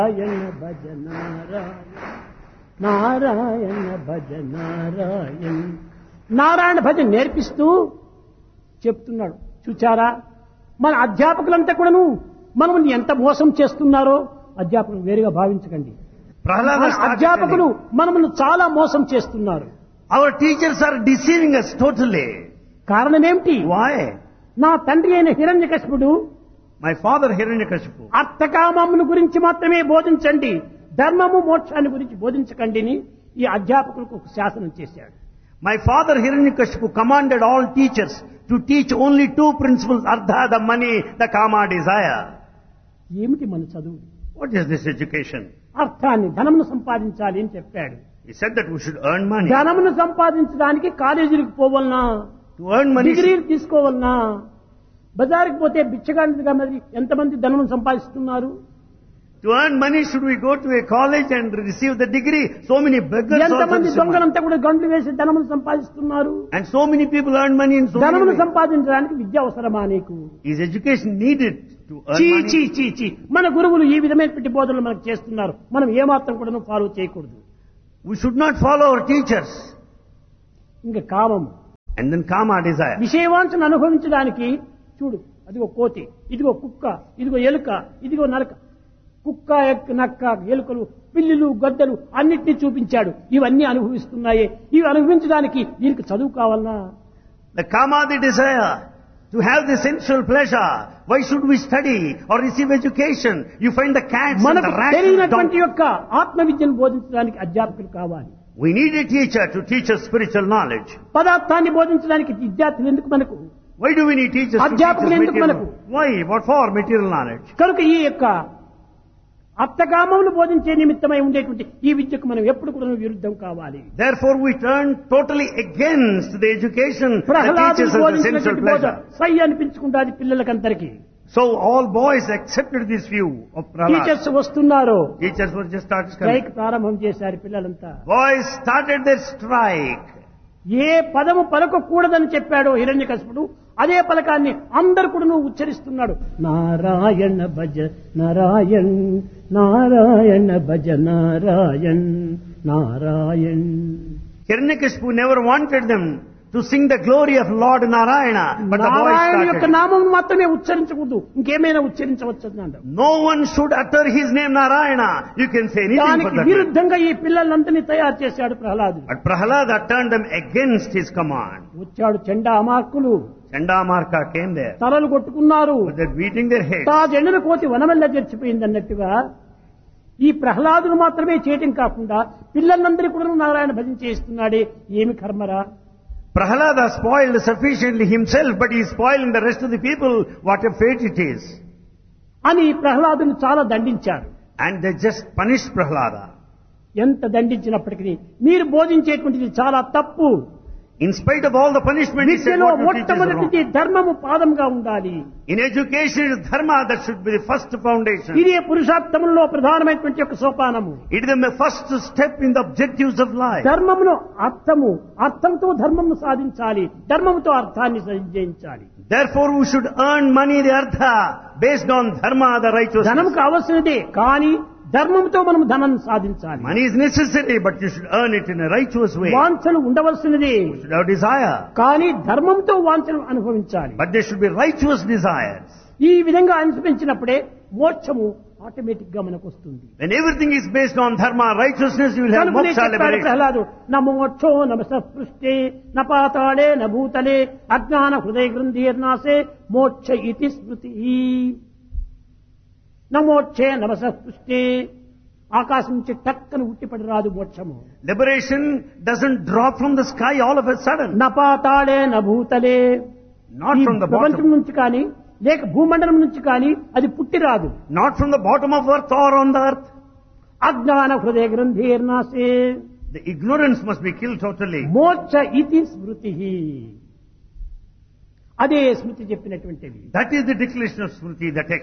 నారాయణ భజ నారాయణ భజ నారాయణ భజ నేర్పిస్తూ చెప్తున్నాడు. చూచారా, మన అధ్యాపకులంతా కూడాను మనల్ని ఎంత మోసం చేస్తున్నారో అధ్యాపకులు వేరుగా భావించకండి. అధ్యాపకులు మనల్ని చాలా మోసం చేస్తున్నారు. Our teachers are deceiving us totally. కారణం ఏమిటి? Why? నా తండ్రి అయిన హిరణ్యకశిపుడు, My father Hiranyakashipu, అర్థకామమును గురించి మాత్రమే బోధించండి, ధర్మము మోక్షాన్ని గురించి బోధించకండి అని ఈ అధ్యాపకులకు ఒక శాసనం చేశాడు. my father Hiranyakashipu commanded all teachers to teach only two principles: Ardha, the money, the Kama, desire. ఏమిటి మన చదువు? What is this education? అర్థాన్ని, ధనమును సంపాదించాలి అని చెప్పాడు. He said that we should earn money. ధనమును సంపాదించడానికి కాలేజీలకు పోవాలనా, To earn money, డిగ్రీలు తీసుకోవాలనా, బజారుకి పోతే బిచ్చగాండిగా మరి ఎంతమంది ధనమును సంపాదిస్తున్నారు? to earn money, should we go to a college and receive the degree? So many beggars ఎంతమంది also, దొంగలంతా కూడా గంటలు వేసి ధనమును సంపాదిస్తున్నారు. and so many people earn money in so many ధనమును ways. సంపాదించడానికి విద్య అవసరమా నీకు? Is education needed to earn చీ money? చీ చీ చీ, మన గురువులు ఈ విధమైనటువంటి బోధనలు మనకు చేస్తున్నారు, మనం ఏమాత్రం కూడా ఫాలో చేయకూడదు. We should not follow our teachers. ఇంకా కామము, And then Kama, desire. విషయవాంఛను అనుభవించడానికి చూడు, అదిగో కోతి, ఇదిగో కుక్క, ఇదిగో ఎలుక, ఇదిగో నరక. కుక్క, నక్క, ఎలుకలు, పిల్లులు, గద్దలు అన్నిటినీ చూపించాడు. ఇవన్నీ అనుభవిస్తున్నాయే, ఇవి అనుభవించడానికి దీనికి చదువు కావాలనా? The Kama, the desire. To have the sensual pleasure, why should we study or receive education? You find the cats and మనకు the rats and the తెలియనటువంటి donkeys. యొక్క ఆత్మ విద్యను బోధించడానికి అధ్యాపకులు కావాలి. We need a teacher to teach us spiritual knowledge. పదార్థాన్ని బోధించడానికి విద్యార్థులు ఎందుకు మనకు? Why do we need teachers to teach us అధ్యాపకులు ఎందుకు material? మనకు? Why? What for? Material knowledge. కనుక ఈ యొక్క అర్థకామమును బోధించే నిమిత్తమై ఉండేటువంటి ఈ విద్యకు మనం ఎప్పుడు కూడా విరుద్ధం కావాలి. Therefore we turn totally against the education that ప్రహ్లాదుడు teaches us the sensual బోధించినటువంటి బోధ pleasure. Sye అనిపించుకుంటాది పిల్లలకందరికీ. So all boys accepted this view of Prahlad. Teachers వస్తున్నారు, Teachers were just started coming. Strike ప్రారంభం చేశారు పిల్లలంతా. Boys started their strike. ఏ పదము పలకకూడదని చెప్పాడో హిరణ్యకశిపుడు, అదే పలకాన్ని అందరు కూడా ఉచ్చరిస్తున్నాడు. నారాయణ భజ నారాయణ్, నారాయణ భజ Narayan, Narayan. Hiranyakashipu never wanted them to sing the glory of Lord Narayana, but the boys Narayana యొక్క started. నామం మాత్రమే ఉచ్చరించకూడదు, ఇంకేమైనా ఉచ్చరించవచ్చు అన్నాడు. No one should utter his name Narayana. You can say anything for దానికి that. విరుద్ధంగా ఈ పిల్లలందరినీ తయారు చేశాడు ప్రహ్లాదుడు. But Prahlada turned them against his command. వచ్చాడు చెండా అమార్కులు, Chandamarka came there. తలలు కొట్టుకున్నారు, But they're beating their heads. తా జెండను కోతి వనమల్ల చచ్చిపోయింది అన్నట్టుగా ఈ ప్రహ్లాదును మాత్రమే చేయటం కాకుండా పిల్లలందరి కూడా నారాయణ భజన చేస్తున్నాడే, ఏమి కర్మరా? Prahlada spoiled sufficiently himself, but he is spoiling the rest of the people. What a fate it is. అని ప్రహ్లాదును చాలా దండించారు. And they just punished Prahlada. ఎంత దండించినప్పటికీ మీరు బోధించేటువంటిది చాలా తప్పు. In spite of all the punishment, he said విద్యలో what you teach is wrong. మొట్టమొదటిది ధర్మము పాదంగా ఉండాలి. In education, it is dharma that should be the first foundation. ఇదే పురుషార్థములో ప్రధానమైనటువంటి ఒక సోపానము. It is the first step in the objectives of life. ధర్మమును అర్థము, అర్థంతో ధర్మము సాధించాలి, ధర్మముతో అర్థాన్ని జయించాలి. Therefore, we should earn money, the artha, based on dharma, the righteousness. ధనము కావలసినదే, కానీ ధర్మంతో మనం ధనం సాధించాలి. Money is necessary, but you should earn it in a righteous way. వాంఛలు ఉండవలసినదే, You should have desire, కానీ ధర్మంతో వాంఛలు అనుభవించాలి. but there should be righteous desires. ఈ విధంగా అనుసరించినప్పుడే మోక్షము ఆటోమేటిక్ గా మనకు వస్తుంది. When everything is based on dharma, righteousness, you will have కనుకనే moksha చెప్పాడు liberation. ప్రహ్లాదు, న మోక్షో న సపృష్టే న పాతాళే న భూతలే అజ్ఞాన హృదయ గ్రంథీర్నాశే మోక్ష ఇతి స్మృతి. నమోక్షే నమసపృష్టే, ఆకాశం నుంచి టక్కన ఉట్టిపడి రాదు మోక్షము. Liberation doesn't drop from the sky all of a sudden. నపాతాళే నభూతలే, Not ఈ from the ప్రపంచం bottom. నుంచి కానీ లేక భూమండలం నుంచి కానీ అది పుట్టి రాదు. Not from the bottom of earth or on the earth. అజ్ఞాన హృదయ గ్రంథీర్నాశే The ignorance must be killed totally. మోక్ష ఇతి స్మృతి. అదే స్మృతి చెప్పినటువంటిది. That is the declaration of Smriti, the text.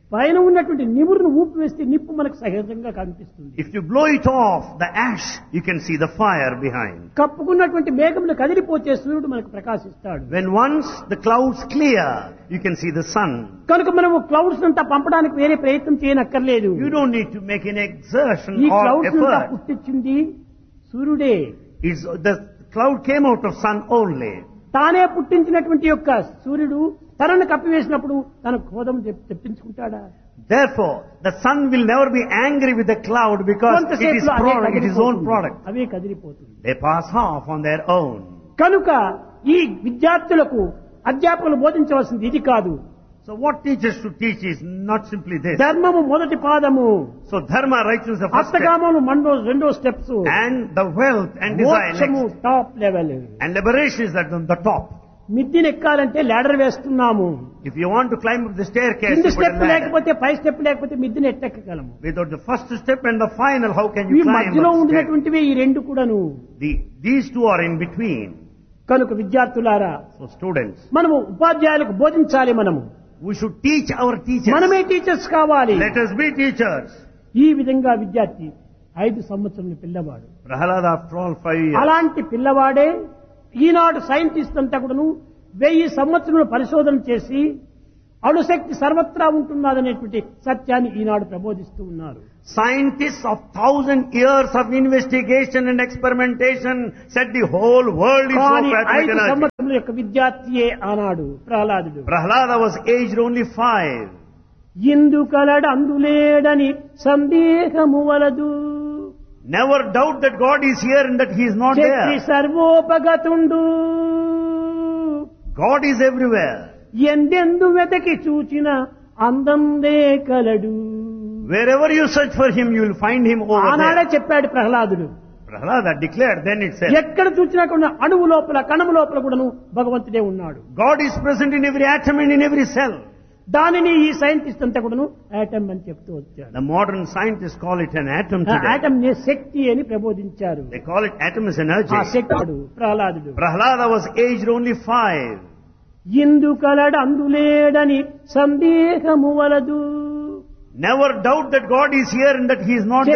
పైన ఉన్నటువంటి నివురును ఊపి వేస్తే నిప్పు మనకు సహజంగా కనిపిస్తుంది. If you blow it off, the ash, you can see the fire behind. కప్పుకున్నటువంటి మేఘములు కదిలిపోతే సూర్యుడు మనకు ప్రకాశిస్తాడు. When once the clouds clear, you can see the sun. కనుక మనము క్లౌడ్స్ అంతా పంపడానికి వేరే ప్రయత్నం చేయనక్కర్లేదు. You don't need to make an exertion ఈ or క్లౌడ్స్ అంతా effort. పుట్టించింది సూర్యుడే. The cloud came out of sun only. తానే పుట్టించినటువంటి యొక్క సూర్యుడు తనను కప్పివేసినప్పుడు తన క్రోధం తెప్పించుకుంటాడా? Therefore, the sun will never be angry with the cloud because it is his own product. Away కదిలిపోతుంది. They pass off on their own. కనుక ఈ విద్యార్థులకు అధ్యాపకులు బోధించవలసింది ఇది కాదు. So what teachers should teach is not simply this. ధర్మము మొదటి పాదము, So dharma, righteousness, the first step. అష్టకామము రెండో steps, And the wealth and desire మోక్షము next. Top level. And liberation is at the top. మిద్దిని ఎక్కాలంటే లాడర్ వేస్తున్నాము. If you want to climb up the staircase, కింది you put a step ladder. లేకపోతే పై step లేకపోతే మిద్దిని ఎట్టెక్కగలము. Without the first step and the final, how can ఈ you climb మధ్యలో up the stair? ఉండినటువంటివి ఈ రెండు కూడాను. These two are in between. కనుక విద్యార్థులారా, So students, మనము ఉపాధ్యాయులకు బోధించాలి. మనము we should teach our teachers. మనమే టీచర్స్ కావాలి. Let us be teachers. ఈ విధంగా విద్యార్థి 5 సంవత్సరం పిల్లవాడు. Prahalada, after all, 5 years. అలాంటి పిల్లవాడే ఈనాడు సైంటిస్ట్ అంతా కూడాను 1000 సంవత్సరములు పరిశోధన చేసి అణుశక్తి సర్వత్రా ఉంటున్నదనేటువంటి సత్యాన్ని ఈనాడు ప్రబోధిస్తూ ఉన్నారు. Scientists of 1000 years of investigation and experimentation said the whole world is so కానీ fat with 5 energy. సంవత్సరముల యొక్క విద్యార్థియే ఆనాడు ప్రహ్లాదుడు. Prahalada was aged only 5. ఇందు కలడు అందులేడని సందేహము వలదు, Never doubt that God is here and that He is not Shakti there. సర్వోపగతుండు, God is everywhere. ఎందెందు వెతకి చూచిన అందందే కలడు. Wherever you search for Him, you will find Him over ఆనాడే there. చెప్పాడు ప్రహ్లాదుడు. Prahalada declared then itself. ఎక్కడ చూసినా కూడా అణువు లోపల కణము లోపల కూడాను భగవంతుడే ఉన్నాడు. God is present in every atom and in every cell. దానిని ఈ సైంటిస్ట్ అంతా కూడాను ఆటమ్ అని చెప్తూ వచ్చాడు. The modern scientists call it an atom ఆ today. ఆటమ్ నే శక్తి అని ప్రబోధించారు. They call it atom as energy. ఆ శక్తుడు ప్రహ్లాదుడు. Prahalada was aged only 5. ఇందు కలడు అందులేడని సందేహము వలదు, Never doubt that God is here and that He is not